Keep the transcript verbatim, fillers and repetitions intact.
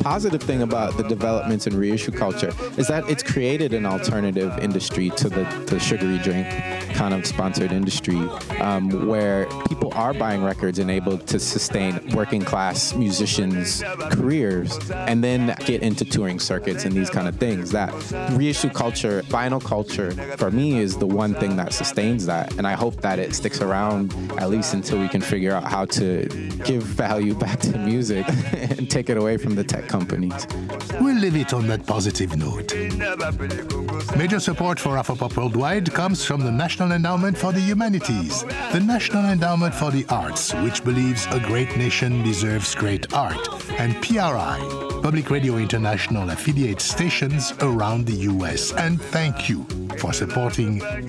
positive thing about the developments in reissue culture is that it's created an alternative industry to the, the sugary drink kind of sponsored industry, um, where people are buying records and able to sustain working class musicians' careers and then get into touring circuits and these kind of things. That reissue culture, vinyl culture, for me is the one thing that sustains that. And I hope that it sticks around at least until we can figure out how to give value back to music and take it away from the tech companies. We'll leave it on that positive note. Major support for Afropop Worldwide comes from the National Endowment for the Humanities, the National Endowment for the Arts, which believes a great nation deserves great art, and P R I, Public Radio International affiliate stations around the U S. And thank you for supporting